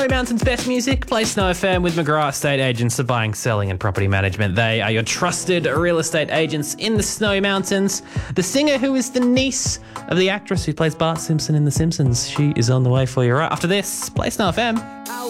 Snowy Mountain's best music. Play Snow FM with McGrath Estate Agents for buying, selling and property management. They are your trusted real estate agents in the Snowy Mountains. The singer who is the niece of the actress who plays Bart Simpson in The Simpsons. She is on the way for you right after this. Play Snow FM.